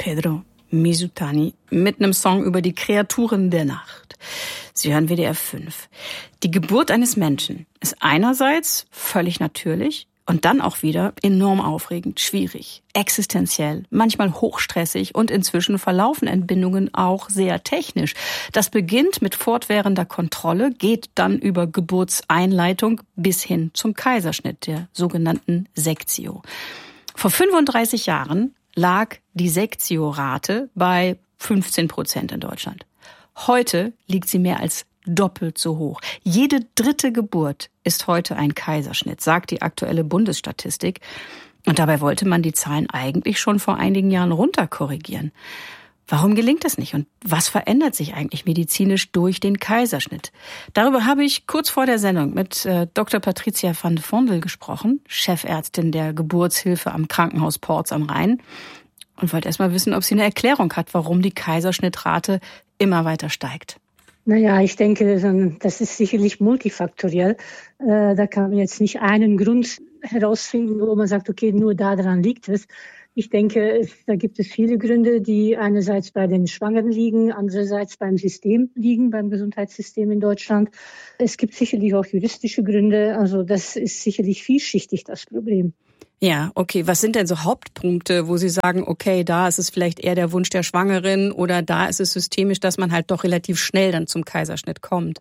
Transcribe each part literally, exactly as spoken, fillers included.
Pedro Mizutani mit einem Song über die Kreaturen der Nacht. Sie hören W D R fünf. Die Geburt eines Menschen ist einerseits völlig natürlich und dann auch wieder enorm aufregend, schwierig, existenziell, manchmal hochstressig und inzwischen verlaufen Entbindungen auch sehr technisch. Das beginnt mit fortwährender Kontrolle, geht dann über Geburtseinleitung bis hin zum Kaiserschnitt, der sogenannten Sektio. Vor fünfunddreißig Jahren lag die Sektio-Rate bei fünfzehn Prozent in Deutschland. Heute liegt sie mehr als doppelt so hoch. Jede dritte Geburt ist heute ein Kaiserschnitt, sagt die aktuelle Bundesstatistik. Und dabei wollte man die Zahlen eigentlich schon vor einigen Jahren runterkorrigieren. Warum gelingt das nicht? Und was verändert sich eigentlich medizinisch durch den Kaiserschnitt? Darüber habe ich kurz vor der Sendung mit äh, Doktor Patricia van de Vondel gesprochen, Chefärztin der Geburtshilfe am Krankenhaus Porz am Rhein. Und wollte erst mal wissen, ob sie eine Erklärung hat, warum die Kaiserschnittrate immer weiter steigt. Naja, ich denke, das ist sicherlich multifaktoriell. Da kann man jetzt nicht einen Grund herausfinden, wo man sagt, okay, nur daran liegt es. Ich denke, da gibt es viele Gründe, die einerseits bei den Schwangeren liegen, andererseits beim System liegen, beim Gesundheitssystem in Deutschland. Es gibt sicherlich auch juristische Gründe. Also das ist sicherlich vielschichtig, das Problem. Ja, okay. Was sind denn so Hauptpunkte, wo Sie sagen, okay, da ist es vielleicht eher der Wunsch der Schwangeren oder da ist es systemisch, dass man halt doch relativ schnell dann zum Kaiserschnitt kommt?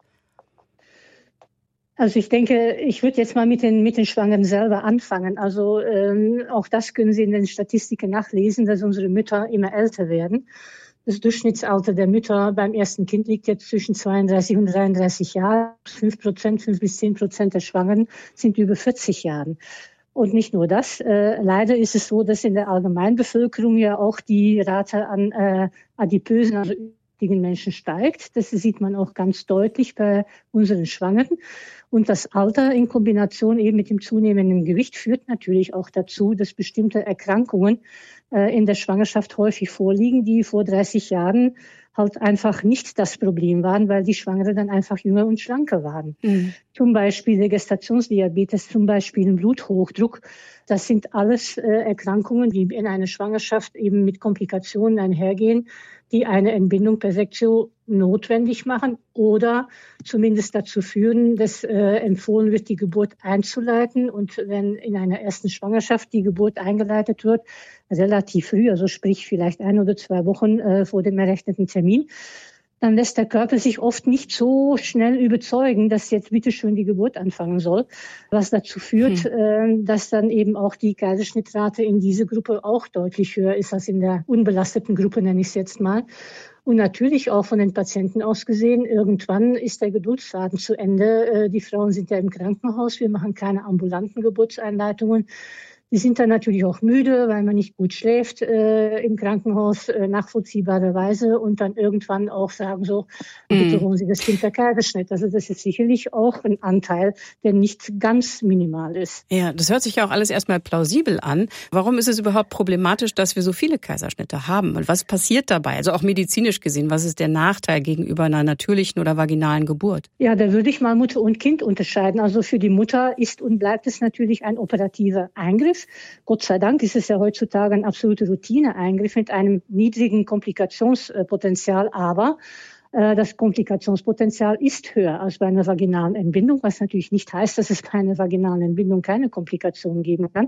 Also ich denke, ich würde jetzt mal mit den mit den Schwangeren selber anfangen. Also ähm, auch das können Sie in den Statistiken nachlesen, dass unsere Mütter immer älter werden. Das Durchschnittsalter der Mütter beim ersten Kind liegt jetzt zwischen zweiunddreißig und dreiunddreißig Jahren. Fünf Prozent, fünf bis zehn Prozent der Schwangeren sind über vierzig Jahren. Und nicht nur das. Äh, leider ist es so, dass in der Allgemeinbevölkerung ja auch die Rate an äh, adipösen, also üppigen Menschen steigt. Das sieht man auch ganz deutlich bei unseren Schwangeren. Und das Alter in Kombination eben mit dem zunehmenden Gewicht führt natürlich auch dazu, dass bestimmte Erkrankungen äh, in der Schwangerschaft häufig vorliegen, die vor dreißig Jahren halt einfach nicht das Problem waren, weil die Schwangere dann einfach jünger und schlanker waren. Mhm. Zum Beispiel der Gestationsdiabetes, zum Beispiel ein Bluthochdruck. Das sind alles äh, Erkrankungen, die in einer Schwangerschaft eben mit Komplikationen einhergehen, die eine Entbindung per Sektio notwendig machen oder zumindest dazu führen, dass äh, empfohlen wird, die Geburt einzuleiten. Und wenn in einer ersten Schwangerschaft die Geburt eingeleitet wird, relativ früh, also sprich vielleicht ein oder zwei Wochen äh, vor dem errechneten Termin, dann lässt der Körper sich oft nicht so schnell überzeugen, dass jetzt bitteschön die Geburt anfangen soll, was dazu führt, hm. äh, dass dann eben auch die Kaiserschnittrate in dieser Gruppe auch deutlich höher ist als in der unbelasteten Gruppe, nenne ich es jetzt mal. Und natürlich auch von den Patienten aus gesehen, irgendwann ist der Geduldsfaden zu Ende. Die Frauen sind ja im Krankenhaus, wir machen keine ambulanten Geburtseinleitungen. Die sind dann natürlich auch müde, weil man nicht gut schläft äh, im Krankenhaus, äh, nachvollziehbarerweise. Und dann irgendwann auch sagen so, bitte holen Sie das Kind per Kaiserschnitt. Also das ist sicherlich auch ein Anteil, der nicht ganz minimal ist. Ja, das hört sich ja auch alles erstmal plausibel an. Warum ist es überhaupt problematisch, dass wir so viele Kaiserschnitte haben? Und was passiert dabei? Also auch medizinisch gesehen, was ist der Nachteil gegenüber einer natürlichen oder vaginalen Geburt? Ja, da würde ich mal Mutter und Kind unterscheiden. Also für die Mutter ist und bleibt es natürlich ein operativer Eingriff. Gott sei Dank ist es ja heutzutage ein absoluter Routineeingriff mit einem niedrigen Komplikationspotenzial, aber äh, das Komplikationspotenzial ist höher als bei einer vaginalen Entbindung, was natürlich nicht heißt, dass es bei einer vaginalen Entbindung keine Komplikationen geben kann.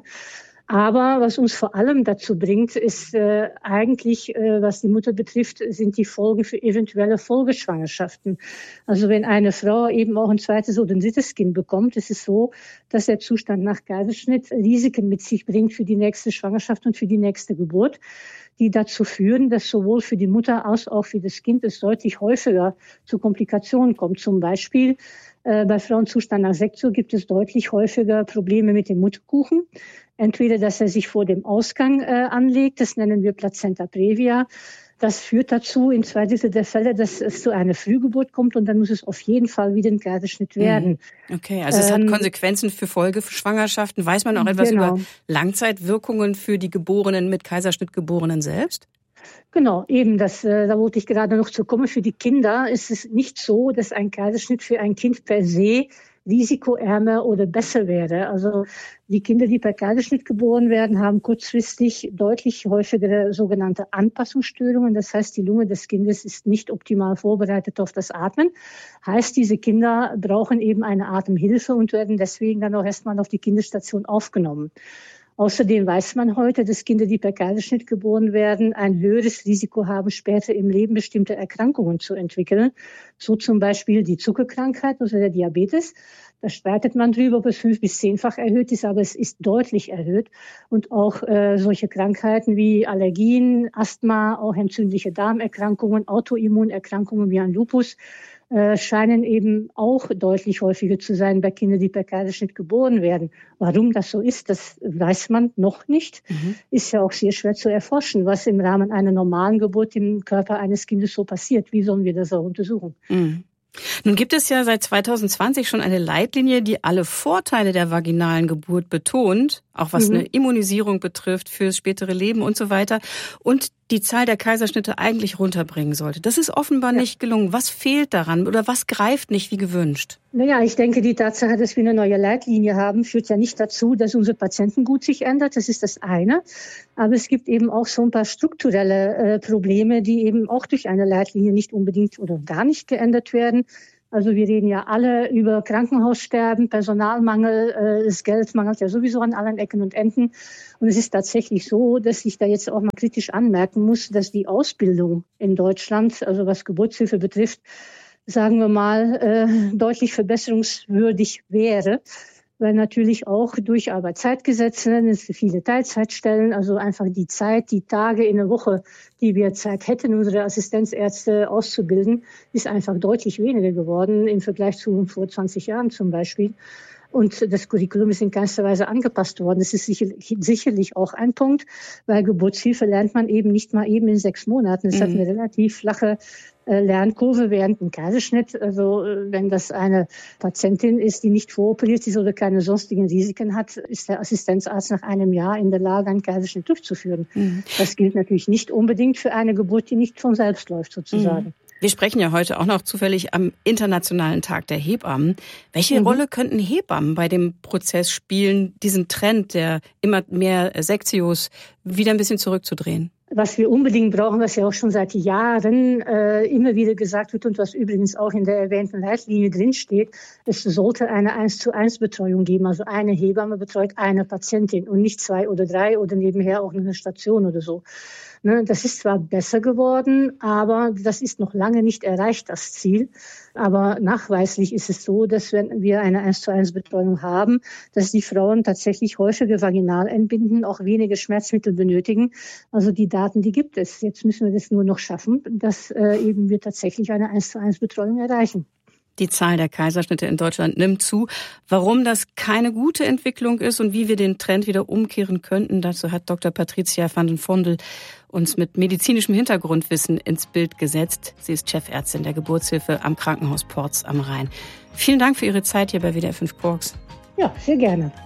Aber was uns vor allem dazu bringt, ist äh, eigentlich, äh, was die Mutter betrifft, sind die Folgen für eventuelle Folgeschwangerschaften. Also wenn eine Frau eben auch ein zweites oder ein drittes Kind bekommt, ist es so, dass der Zustand nach Kaiserschnitt Risiken mit sich bringt für die nächste Schwangerschaft und für die nächste Geburt, die dazu führen, dass sowohl für die Mutter als auch für das Kind es deutlich häufiger zu Komplikationen kommt. Zum Beispiel äh, bei Frauenzustand nach Sektio gibt es deutlich häufiger Probleme mit dem Mutterkuchen. Entweder, dass er sich vor dem Ausgang äh, anlegt, das nennen wir Plazenta previa. Das führt dazu, in zwei Drittel der Fälle, dass es zu einer Frühgeburt kommt und dann muss es auf jeden Fall wieder ein Kaiserschnitt werden. Okay, also es ähm, hat Konsequenzen für Folgeschwangerschaften. Weiß man auch etwas genau über Langzeitwirkungen für die Geborenen mit Kaiserschnitt Geborenen selbst? Genau, eben, das, äh, da wollte ich gerade noch zu kommen. Für die Kinder ist es nicht so, dass ein Kaiserschnitt für ein Kind per se risikoärmer oder besser wäre. Also die Kinder, die per Kaiserschnitt geboren werden, haben kurzfristig deutlich häufigere sogenannte Anpassungsstörungen. Das heißt, die Lunge des Kindes ist nicht optimal vorbereitet auf das Atmen. Heißt, diese Kinder brauchen eben eine Atemhilfe und werden deswegen dann auch erstmal auf die Kinderstation aufgenommen. Außerdem weiß man heute, dass Kinder, die per Kaiserschnitt geboren werden, ein höheres Risiko haben, später im Leben bestimmte Erkrankungen zu entwickeln. So zum Beispiel die Zuckerkrankheit, also der Diabetes. Da streitet man drüber, ob es fünf- bis zehnfach erhöht ist, aber es ist deutlich erhöht. Und auch äh, solche Krankheiten wie Allergien, Asthma, auch entzündliche Darmerkrankungen, Autoimmunerkrankungen wie ein Lupus, Äh, scheinen eben auch deutlich häufiger zu sein bei Kindern, die per Kaiserschnitt geboren werden. Warum das so ist, das weiß man noch nicht. Mhm. Ist ja auch sehr schwer zu erforschen, was im Rahmen einer normalen Geburt im Körper eines Kindes so passiert. Wie sollen wir das auch untersuchen? Mhm. Nun gibt es ja seit zwanzig zwanzig schon eine Leitlinie, die alle Vorteile der vaginalen Geburt betont, auch was mhm. eine Immunisierung betrifft fürs spätere Leben und so weiter, und die Zahl der Kaiserschnitte eigentlich runterbringen sollte. Das ist offenbar ja. nicht gelungen. Was fehlt daran oder was greift nicht wie gewünscht? Naja, ich denke, die Tatsache, dass wir eine neue Leitlinie haben, führt ja nicht dazu, dass unser Patientengut sich ändert. Das ist das eine. Aber es gibt eben auch so ein paar strukturelle äh, Probleme, die eben auch durch eine Leitlinie nicht unbedingt oder gar nicht geändert werden. Also wir reden ja alle über Krankenhaussterben, Personalmangel, äh, das Geld mangelt ja sowieso an allen Ecken und Enden. Und es ist tatsächlich so, dass ich da jetzt auch mal kritisch anmerken muss, dass die Ausbildung in Deutschland, also was Geburtshilfe betrifft, sagen wir mal, äh, deutlich verbesserungswürdig wäre. Weil natürlich auch durch Arbeitszeitgesetze, viele Teilzeitstellen, also einfach die Zeit, die Tage in der Woche, die wir Zeit hätten, unsere Assistenzärzte auszubilden, ist einfach deutlich weniger geworden im Vergleich zu vor zwanzig Jahren zum Beispiel. Und das Curriculum ist in keinster Weise angepasst worden. Das ist sicherlich, sicherlich auch ein Punkt, weil Geburtshilfe lernt man eben nicht mal eben in sechs Monaten. Es mhm. hat eine relativ flache Lernkurve während dem Kaiserschnitt. Also wenn das eine Patientin ist, die nicht voroperiert ist oder keine sonstigen Risiken hat, ist der Assistenzarzt nach einem Jahr in der Lage, einen Kaiserschnitt durchzuführen. Mhm. Das gilt natürlich nicht unbedingt für eine Geburt, die nicht von selbst läuft, sozusagen. Mhm. Wir sprechen ja heute auch noch zufällig am Internationalen Tag der Hebammen. Welche mhm. Rolle könnten Hebammen bei dem Prozess spielen, diesen Trend der immer mehr Sektios wieder ein bisschen zurückzudrehen? Was wir unbedingt brauchen, was ja auch schon seit Jahren äh, immer wieder gesagt wird und was übrigens auch in der erwähnten Leitlinie drinsteht, es sollte eine eins zu eins Betreuung geben. Also eine Hebamme betreut eine Patientin und nicht zwei oder drei oder nebenher auch eine Station oder so. Ne, das ist zwar besser geworden, aber das ist noch lange nicht erreicht, das Ziel. Aber nachweislich ist es so, dass wenn wir eine eins zu eins Betreuung haben, dass die Frauen tatsächlich häufiger vaginal entbinden, auch weniger Schmerzmittel benötigen. Also die Daten, die gibt es. Jetzt müssen wir das nur noch schaffen, dass äh, eben wir tatsächlich eine eins zu eins Betreuung erreichen. Die Zahl der Kaiserschnitte in Deutschland nimmt zu. Warum das keine gute Entwicklung ist und wie wir den Trend wieder umkehren könnten, dazu hat Doktor Patricia van den Vondel uns mit medizinischem Hintergrundwissen ins Bild gesetzt. Sie ist Chefärztin der Geburtshilfe am Krankenhaus Porz am Rhein. Vielen Dank für Ihre Zeit hier bei W D R fünf Quarks. Ja, sehr gerne.